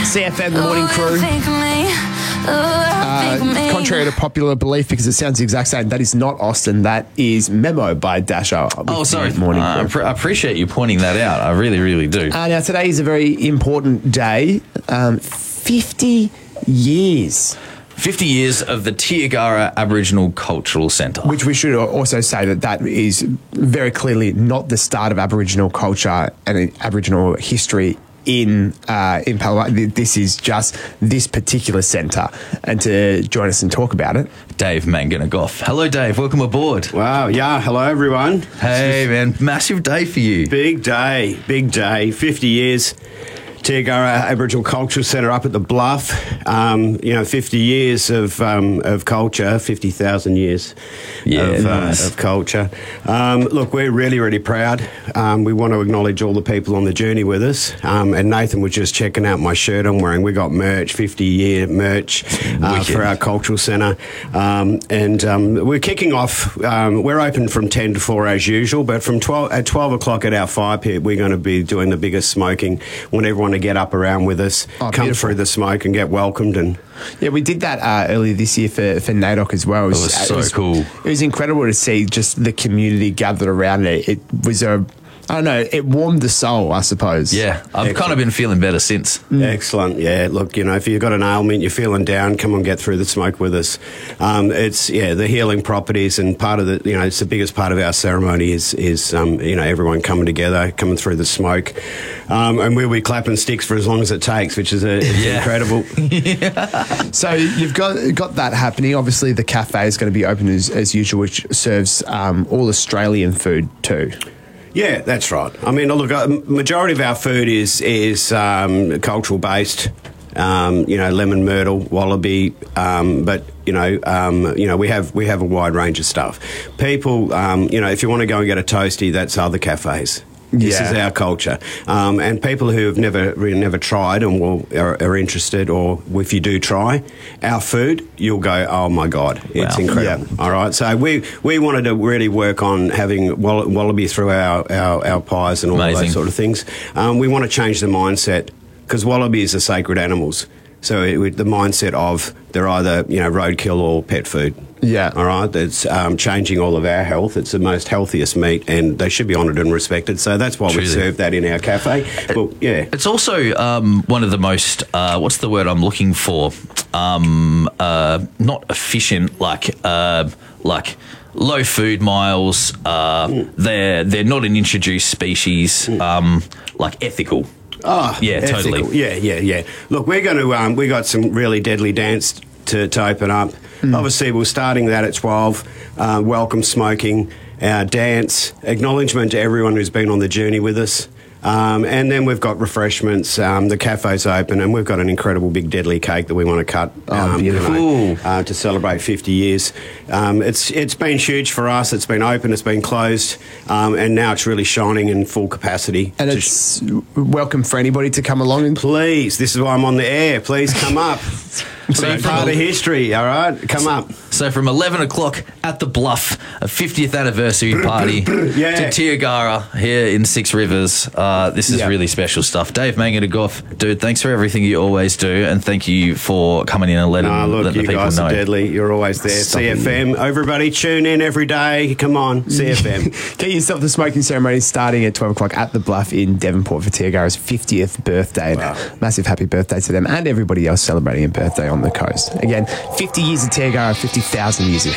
CFM, the morning crew. Contrary to popular belief, because it sounds the exact same, that is not Austin. That is Memo by Dasher. Oh, sorry. Morning crew. I appreciate you pointing that out. I really, really do. Now, today is a very important day. 50 years. 50 years of the Tiagara Aboriginal Cultural Centre. Which we should also say that is very clearly not the start of Aboriginal culture and Aboriginal history in Palo Alto. This is just this particular centre. And to join us and talk about it, Dave Manganagoff. Hello, Dave. Welcome aboard. Wow. Yeah. Hello, everyone. Hey, man. Massive day for you. Big day. Big day. 50 years. Tiagara Aboriginal Cultural Centre up at the Bluff. 50 years of culture, 50,000 years of culture. Look, we're really, really proud. We want to acknowledge all the people on the journey with us. And Nathan was just checking out my shirt I'm wearing. We got merch, 50-year merch for our cultural centre. We're kicking off. We're open from 10 to 4 as usual, but from 12 o'clock at our fire pit, we're going to be doing the biggest smoking. Want everyone to get up around with us, come beautiful. through the smoke and get welcomed. And yeah, we did that earlier this year for NAIDOC as well. It was cool. It was incredible to see just the community gathered around it. It was it warmed the soul, I suppose. Yeah, I've kind of been feeling better since. Excellent. Yeah, look, if you've got an ailment, you're feeling down, come and get through the smoke with us. It's the healing properties, and part of the, it's the biggest part of our ceremony is everyone coming together, coming through the smoke, and we'll be clapping sticks for as long as it takes, which is incredible. So you've got that happening. Obviously, the cafe is going to be open as usual, which serves all Australian food too. Yeah, that's right. I mean, look, majority of our food is cultural based. Lemon myrtle, wallaby, but we have a wide range of stuff. People, if you want to go and get a toasty, that's other cafes. This is our culture, and people who have never tried and are interested, or if you do try our food, you'll go, oh my God, it's incredible. Yeah. All right, so we wanted to really work on having wallaby through our pies and all those sort of things. We want to change the mindset, because wallabies are sacred animals. So the mindset of they're either roadkill or pet food. Yeah. All right. It's changing all of our health. It's the most healthiest meat, and they should be honoured and respected. So that's why we serve that in our cafe. Well, yeah. It's also one of the most what's the word I'm looking for? Not efficient, like low food miles. They're not an introduced species. Like ethical. Oh, yeah, ethical. Totally. Yeah. Look, we're going to we got some really deadly dance to open up. Obviously, we're starting that at 12. Welcome smoking, our dance, acknowledgement to everyone who's been on the journey with us. And then we've got refreshments. The cafe's open, and we've got an incredible big deadly cake that we want to cut to celebrate 50 years. It's been huge for us. It's been open, it's been closed, and now it's really shining in full capacity. And it's welcome for anybody to come along. Please, this is why I'm on the air. Please come up. Be part of history, all right? Come up. So from 11 o'clock at the Bluff, a 50th anniversary party to Tiagara here in Six Rivers. This is really special stuff. Dave Manganagoff, dude, thanks for everything you always do, and thank you for coming in and letting the people know. You guys are deadly. You're always there. CFM. Everybody tune in every day. Come on, CFM. Get yourself the smoking ceremony starting at 12 o'clock at the Bluff in Devonport for Tiagara's 50th birthday. Wow. Massive happy birthday to them and everybody else celebrating a birthday on the coast. Again, 50 years of Tiagara, 50,000 years of